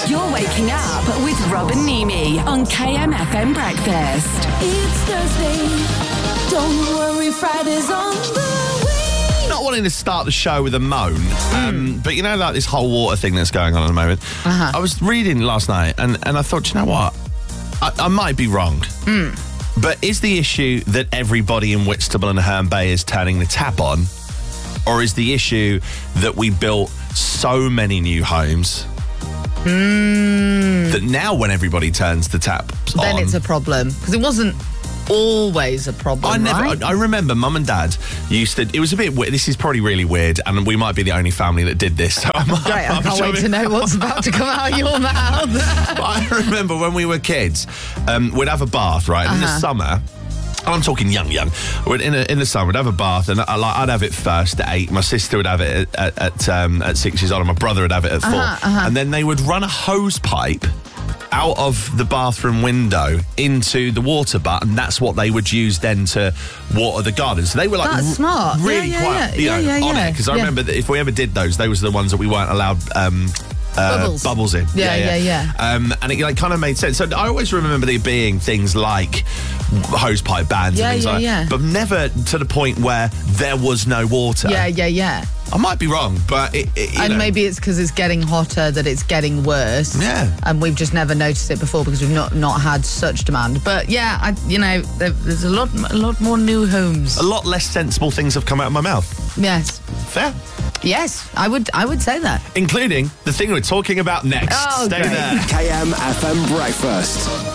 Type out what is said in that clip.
You're waking up with Rob and Mimi on KMFM Breakfast. It's Thursday. Don't worry, Friday's on the way. Not wanting to start the show with a moan, but you know, like this whole water thing that's going on at the moment. I was reading last night and I thought, you know what? I might be wrong. But is the issue that everybody in Whitstable and Herne Bay is turning the tap on? Or is the issue that we built so many new homes that now when everybody turns the tap on... Then it's a problem. Because it wasn't always a problem, right? I remember Mum and Dad used to... It was a bit weird. This is probably really weird, and we might be the only family that did this. So Great, I can't wait to know what's about to come out of your mouth. I remember when we were kids, we'd have a bath, right? And in the summer... I'm talking young. In the summer, we'd have a bath, and I'd have it first at 8. My sister would have it at 6 years old, and my brother would have it at 4. And then they would run a hose pipe out of the bathroom window into the water butt, and that's what they would use then to water the garden. So they were like That's smart. really quite on it. Because I remember that if we ever did those were the ones that we weren't allowed. Bubbles in. Yeah. And it kind of made sense. So I always remember there being things like hosepipe bans and things like that, but never to the point where there was no water. Yeah. I might be wrong, but maybe it's because it's getting hotter that it's getting worse. Yeah. And we've just never noticed it before because we've not had such demand. But yeah, there's a lot more new homes. A lot less sensible things have come out of my mouth. Yes. Fair. Yes, I would say that. Including the thing we're talking about next. Oh, Stay great. there. KMFM Breakfast.